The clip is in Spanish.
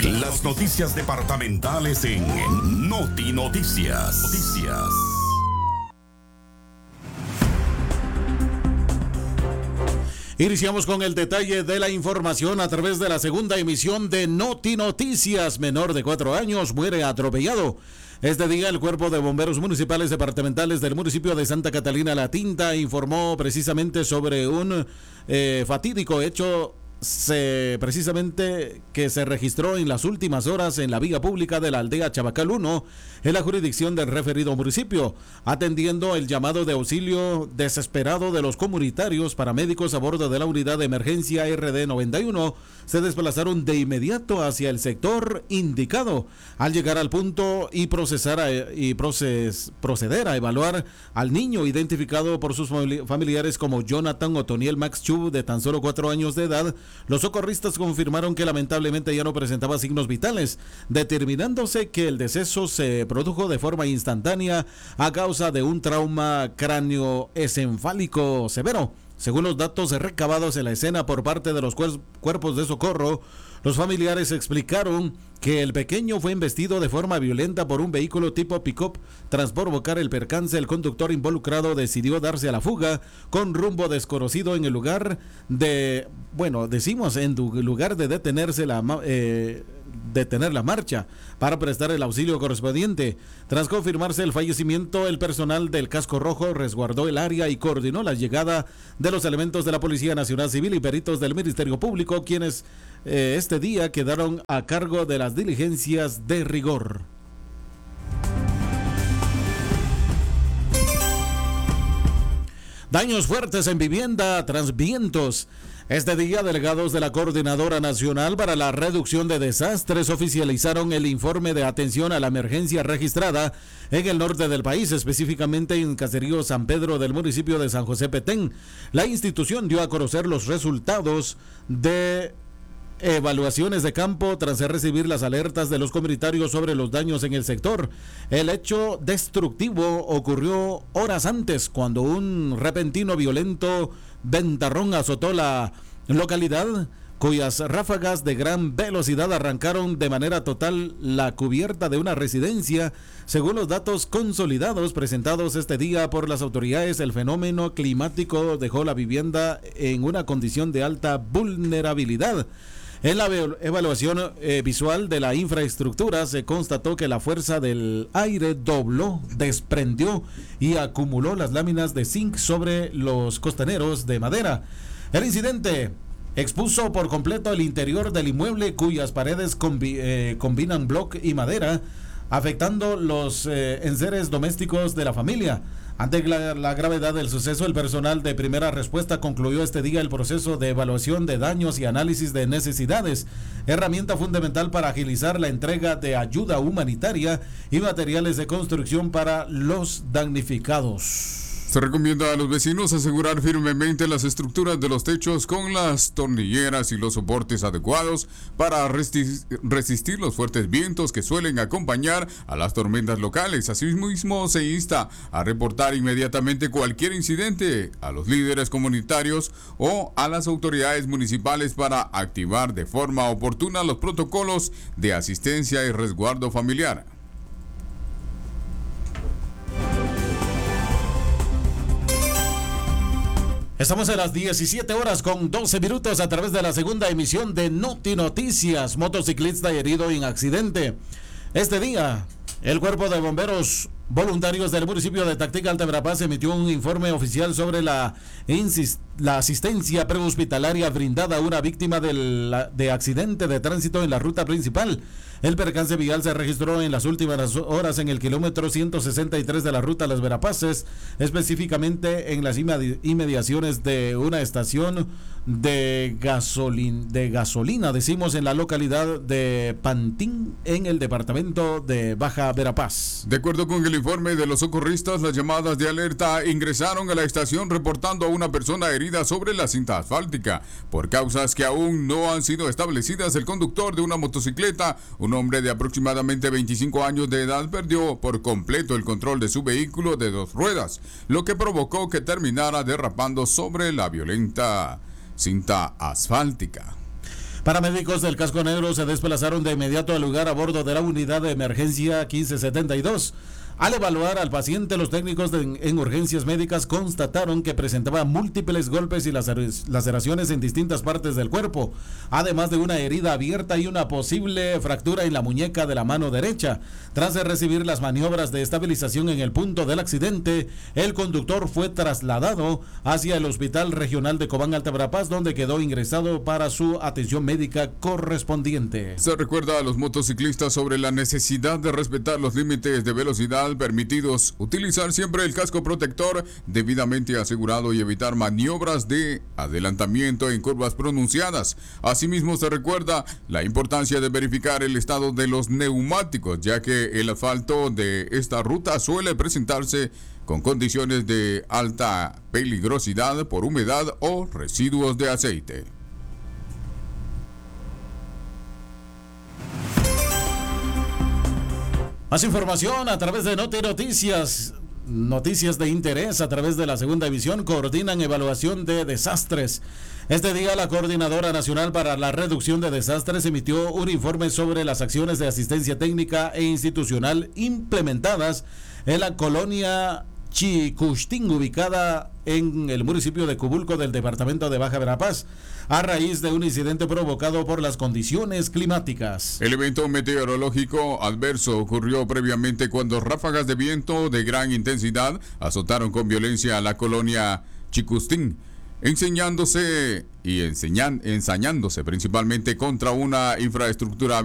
Las noticias departamentales en Noti Noticias. Iniciamos con el detalle de la información a través de la segunda emisión de Noti Noticias. Menor de 4 años muere atropellado. Este día el Cuerpo de Bomberos Municipales Departamentales del municipio de Santa Catalina La Tinta informó precisamente sobre un fatídico hecho precisamente que se registró en las últimas horas en la vía pública de la aldea Chabacal 1 en la jurisdicción del referido municipio, atendiendo el llamado de auxilio desesperado de los comunitarios. Paramédicos a bordo de la unidad de emergencia RD 91 se desplazaron de inmediato hacia el sector indicado. Al llegar al punto y proceder a evaluar al niño identificado por sus familiares como Jonathan Otoniel Max Chu, de tan solo 4 años de edad, los socorristas confirmaron que lamentablemente ya no presentaba signos vitales, determinándose que el deceso se produjo de forma instantánea a causa de un trauma cráneoencefálico severo. Según los datos recabados en la escena por parte de los cuerpos de socorro, los familiares explicaron que el pequeño fue embestido de forma violenta por un vehículo tipo pick-up. Tras provocar el percance, el conductor involucrado decidió darse a la fuga con rumbo desconocido en el lugar de, detener la marcha para prestar el auxilio correspondiente. Tras confirmarse el fallecimiento, el personal del Casco Rojo resguardó el área y coordinó la llegada de los elementos de la Policía Nacional Civil y peritos del Ministerio Público, quienes este día quedaron a cargo de las diligencias de rigor. Daños fuertes en vivienda tras vientos. Este día, delegados de la Coordinadora Nacional para la Reducción de Desastres oficializaron el informe de atención a la emergencia registrada en el norte del país, específicamente en Caserío San Pedro del municipio de San José Petén. La institución dio a conocer los resultados de evaluaciones de campo tras recibir las alertas de los comunitarios sobre los daños en el sector. El hecho destructivo ocurrió horas antes, cuando un repentino violento ventarrón azotó la localidad, cuyas ráfagas de gran velocidad arrancaron de manera total la cubierta de una residencia. Según los datos consolidados presentados este día por las autoridades, el fenómeno climático dejó la vivienda en una condición de alta vulnerabilidad. En la evaluación visual de la infraestructura se constató que la fuerza del aire dobló, desprendió y acumuló las láminas de zinc sobre los costaneros de madera. El incidente expuso por completo el interior del inmueble, cuyas paredes combinan bloc y madera, afectando los enseres domésticos de la familia. Ante la gravedad del suceso, el personal de primera respuesta concluyó este día el proceso de evaluación de daños y análisis de necesidades, herramienta fundamental para agilizar la entrega de ayuda humanitaria y materiales de construcción para los damnificados. Se recomienda a los vecinos asegurar firmemente las estructuras de los techos con las tornilleras y los soportes adecuados para resistir los fuertes vientos que suelen acompañar a las tormentas locales. Asimismo, se insta a reportar inmediatamente cualquier incidente a los líderes comunitarios o a las autoridades municipales para activar de forma oportuna los protocolos de asistencia y resguardo familiar. Estamos a las 17:12 a través de la segunda emisión de Noti Noticias. Motociclista herido en accidente. Este día, el Cuerpo de Bomberos Voluntarios del municipio de Tactica, Alta Verapaz, emitió un informe oficial sobre la asistencia prehospitalaria brindada a una víctima de accidente de tránsito en la ruta principal. El percance vial se registró en las últimas horas en el kilómetro 163 de la ruta Las Verapaces, específicamente en las inmediaciones de una estación de gasolina, decimos, en la localidad de Pantín, en el departamento de Baja Verapaz. De acuerdo con el informe de los socorristas, las llamadas de alerta ingresaron a la estación reportando a una persona herida sobre la cinta asfáltica. Por causas que aún no han sido establecidas, el conductor de una motocicleta, un hombre de aproximadamente 25 años de edad, perdió por completo el control de su vehículo de 2 ruedas, lo que provocó que terminara derrapando sobre la violenta cinta asfáltica. Paramédicos del Casco Negro se desplazaron de inmediato al lugar a bordo de la unidad de emergencia 1572. Al evaluar al paciente, los técnicos en urgencias médicas constataron que presentaba múltiples golpes y laceraciones en distintas partes del cuerpo, además de una herida abierta y una posible fractura en la muñeca de la mano derecha. Tras recibir las maniobras de estabilización en el punto del accidente, el conductor fue trasladado hacia el Hospital Regional de Cobán Alta Verapaz, donde quedó ingresado para su atención médica correspondiente. Se recuerda a los motociclistas sobre la necesidad de respetar los límites de velocidad permitidos, utilizar siempre el casco protector debidamente asegurado y evitar maniobras de adelantamiento en curvas pronunciadas. Asimismo, se recuerda la importancia de verificar el estado de los neumáticos, ya que el asfalto de esta ruta suele presentarse con condiciones de alta peligrosidad por humedad o residuos de aceite. Más información a través de Noti Noticias. Noticias de interés a través de la segunda división coordinan evaluación de desastres. Este día la Coordinadora Nacional para la Reducción de Desastres emitió un informe sobre las acciones de asistencia técnica e institucional implementadas en la colonia Chicustín, ubicada en el municipio de Cubulco del departamento de Baja Verapaz, a raíz de un incidente provocado por las condiciones climáticas. El evento meteorológico adverso ocurrió previamente cuando ráfagas de viento de gran intensidad azotaron con violencia a la colonia Chicustín, ensañándose principalmente contra una infraestructura